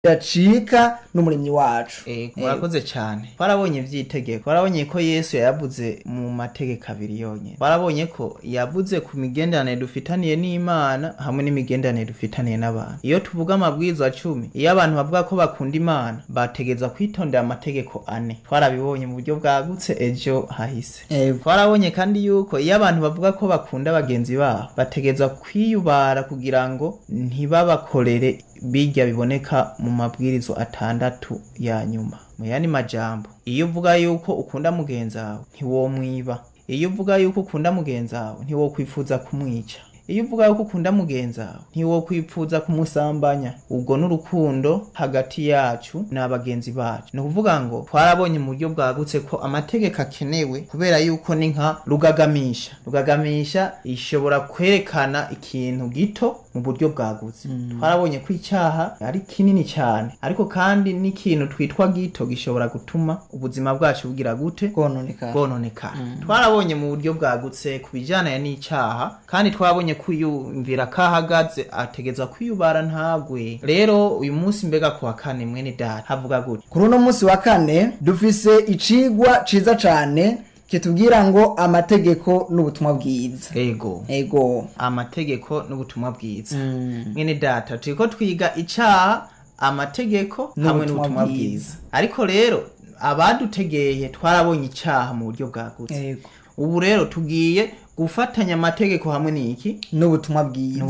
yacika n'umuremyi wacu. Murakoze cyane. Twarabonye ivy'itegeko, twarabonye ko Yesu yavuze mu mategeko abiri yonyene. Twarabonye ko yavuze ku migenderanire dufitaniye n'Imana hamwe n'imigenderanire dufitaniye n'abantu. Iyo tuvuga amabwiriza 10, iyo abantu bavuga ko bakunda Imana bategeza kwitondera amategeko 4. Twarabibonye mu buryo bwagutse ejo hahise. Twarabonye kandi yuko iyo abantu bavuga ko bakunda bagenzi babo bategeza kwiyubara kugira ngo ntibabakorere bijya biboneka mu mabwirizo 6 ya nyuma. Mu yandi majambo, iyo uvuga yuko ukunda mugenzi wawe ntiwomwiba. Iyo uvuga yuko ukunda mugenzi wawe ntiwokwifuza kumwica. Iyo uvuga yuko ukunda mugenzi wawe ntiwokwifuza kumusambanya. Ubwo n'urukundo hagati yacu n'abagenzi bacu. No kuvuga ngo twarabonye mu buryo bwagutse ko amategeko akenewe kubera yuko ni nka rugagamisha. Rugagamisha ishobora kwerekana ikintu gito mu buryo bwagutse. Twarabonye ko icyaha ari kinini cyane, ariko kandi n'ikintu twitwa gito gishobora gutuma ubuzima bwacu bugira gute bwononekara. Twarabonye mu buryo bwagutse kubijyana n'icyaha, kandi twabonye kuyumvira kahagaze ategeza kwiyubara ntagwe. Rero uyu munsi mbega ku wa kane mwene data havuga gute? Kuri uno munsi wa kane dufise icigwa ciza cane kitubwira ngo amategeko n'ubutumwa bwiza. Ego amategeko n'ubutumwa bwiza. Mwene data turiko twiga icyaha, amategeko hamwe n'ubutumwa bwiza. Ariko rero abadutegeye twarabonye icyaha mu buryo bwagutse. Ubu rero tugiye gufatanya amategeko hamwe n'iki n'ubutumwa bwiza.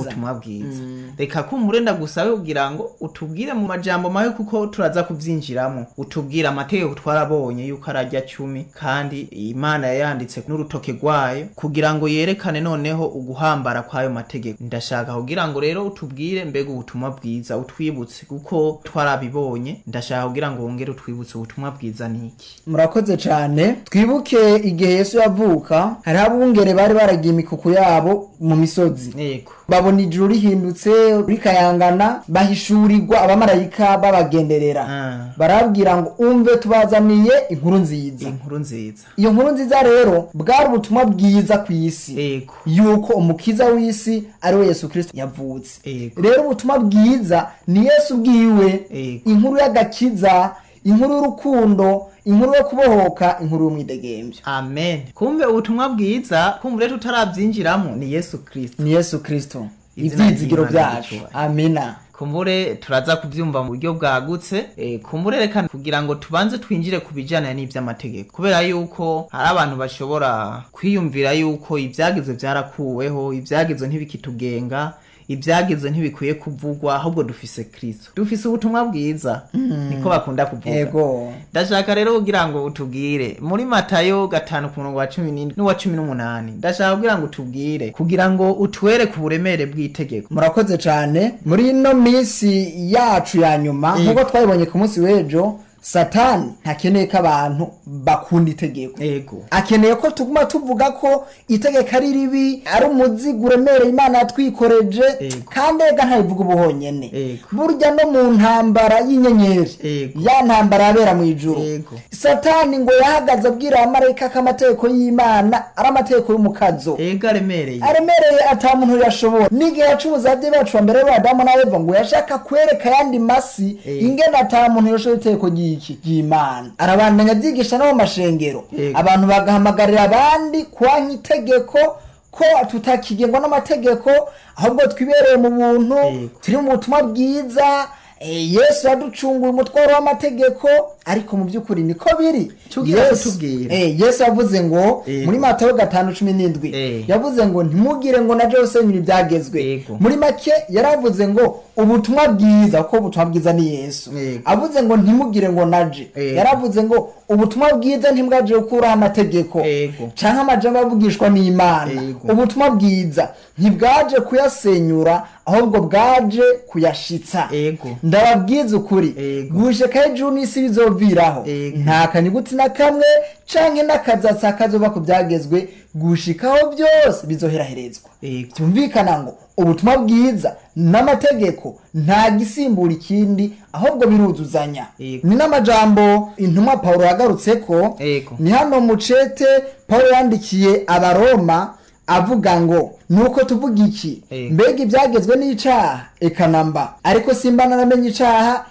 Reka kumurenda gusabe kugira ngo utubwire mu majambo mawe, kuko turaza kuvyinjiramo. Utubwire amategeko twarabonye yuko arajya 10, kandi Imana yayanditse n'urutoke rwayo kugira ngo yerekane noneho uguhambara kwayo mategeko. Ndashaka kugira ngo rero utubwire mbega ubutumwa bwiza, utwibutse kuko twarabibonye. Ndashaka kugira ngo wongere utwibutse ubutumwa bwiza niki. Murakoze cyane. Twibuke igihe Yesu yavuka, hari abungere bari baragiye imikuku yabo mu misozi. Babona ijuru rihindutse rikayangana, bahishurirwa abamarayika babagenderera. Barabwira ngo umve tubazaniye inkuru nziza. Iyo nkuru nziza rero bwari ubutumwa bwiza ku isi, yuko umukiza w'isi ari we Yesu Kristo yavutse. Rero ubutumwa bwiza ni Yesu bwiwe, inkuru y'agakiza, inkuru y'urukundo, inkuru yo kubohoka, inkuru y'umwidegembyo. Amen. Kumbe ubutumwa bwiza, kumbe rero tutarabyinjiramo ni Yesu Kristo. Ivyizigiro byacu. Amina. Kumbure turaza kubyumva mu buryo bwagutse. Kumbure reka kugira ngo tubanze twinjire kubijana n'ivy'amategeko, kubera yuko hari abantu bashobora kwiyumvira yuko ibyagize byarakuweho, ibyagize ntibikitugenga, ibyagize ntibikwiye kuvugwa, ahubwo dufise Kristo, dufise ubutumwa bwiza. Niko bakunda kuvuga. Ndashaka rero kugira ngo utubwire muri Matayo 5:17 n'uwa 18. Ndashaka kugira ngo utubwire kugira ngo utwere ku buremere bw'itegeko. Murakoze cyane. Muri ino minsi yacu ya nyuma, nkuko twabibonye ku munsi w'ejo, Satani ntakeneye ko abantu bakunda itegeko. Akeneye ko tuguma tuvuga ko itegeko ari ribi, ari umuzigo uremereye Imana yatwikoreje, kandi ega ntabivuga ubuhonyene. Burya no mu ntambara y'inyenyeri, ya ntambara yabera mu ijuru, Satani ngo yahagaze abwira abamarayika ko amategeko y'Imana ari amategeko y'umukazo, aremereye ata muntu yashobora. N'igihe yacubuza abye bacu mbere b'Adamu na Eva ngo yashaka kwereka yandi masi ingene ata muntu yashobora itegeko y'Imana. Arabandanya byigisha no mu mashengero, abantu bagahamagarira abandi kwanka itegeko, ko tutakigengwa n'amategeko, ahubwo twibereye mu buntu, turi mu butumwa bwiza. Yesu yaducunguye umutwaro w'amategeko, ariko mu by'ukuri niko biri. Yesu yavuze ngo muri Matayo 5:17 yavuze ngo ntimugire ngo naje gusenyura ibyagezwe. Muri make yaravuze ngo ubutumwa bwiza, ko ubutumwa bwiza ni Yesu. Avuze ngo ntimugire ngo naje, yaravuze ngo ubutumwa bwiza ntimwaje gukuraho amategeko canke amajambo avugishwa n'Imana. Ubutumwa bwiza ntibwaje kuyasenyura, ahubwo bwaje kuyashitsa. Ndababwiza ukuri, gushika hejuru n'isi bizoviraho, nta kanyuguti na kamwe canke n'akazatsi kazoba ku byagezwe, gushikaho byose bizoheraherezwa. Byumvikana ngo ubutumwa bwiza n'amategeko nta gisimbura ikindi, ahubwo biruzuzanya. Ni n'amajambo intumwa Paulo yagarutseko. Ni hano mu cete Paulo yandikiye Abaroma avuga ngo nuko tuvuga iki, mbega ibyagezwe n'icaha? Eka namba. Ariko simba naramenye icaha,